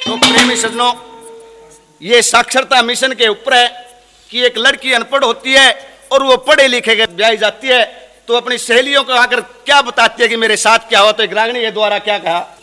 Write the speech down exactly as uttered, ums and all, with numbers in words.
तो प्रेमी सज्जनों, ये साक्षरता मिशन के ऊपर है कि एक लड़की अनपढ़ होती है और वो पढ़े लिखे के ब्याही जाती है, तो अपनी सहेलियों को आकर क्या बताती है कि मेरे साथ क्या हुआ। तो एक रागनी के द्वारा क्या कहा,